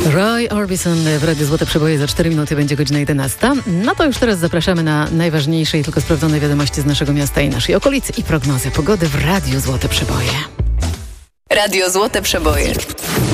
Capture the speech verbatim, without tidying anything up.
Roy Orbison w Radiu Złote Przeboje. Za cztery minuty będzie godzina jedenasta. No to już teraz zapraszamy na najważniejsze i tylko sprawdzone wiadomości z naszego miasta i naszej okolicy i prognozę pogody w Radiu Złote Przeboje. Radio Złote Przeboje.